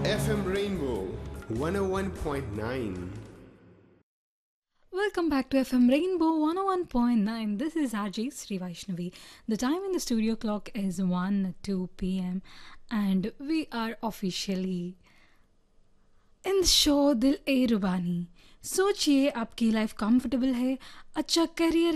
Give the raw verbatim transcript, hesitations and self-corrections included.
F M Rainbow one oh one point nine. Welcome back to F M Rainbow one oh one point nine. This is R J Sri Vaishnavi. The time in the studio clock is one oh two p m and we are officially in the show Dil E Rubani. सोचिए आपकी life comfortable है, अच्छा career